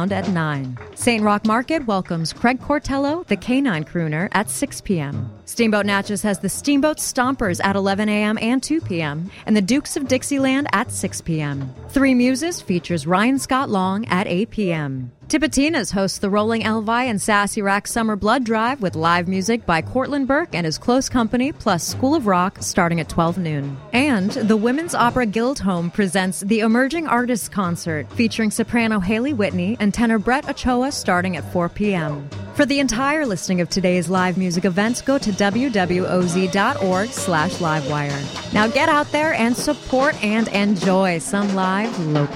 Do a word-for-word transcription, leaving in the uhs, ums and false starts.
Sound at nine. Saint Roch Market welcomes Craig Cortello, the Canine Crooner, at six p.m. Steamboat Natchez has the Steamboat Stompers at eleven a.m. and two p.m. and the Dukes of Dixieland at six p.m. Three Muses features Ryan Scott Long at eight p.m. Tipitina's hosts the Rolling Elvi and Sassy Rack Summer Blood Drive with live music by Cortland Burke and his close company, plus School of Rock, starting at twelve noon. And the Women's Opera Guild Home presents the Emerging Artists Concert, featuring soprano Haley Whitney and tenor Brett Ochoa, starting at four p.m. For the entire listing of today's live music events, go to w w o z dot org slash livewire. Now get out there and support and enjoy some live local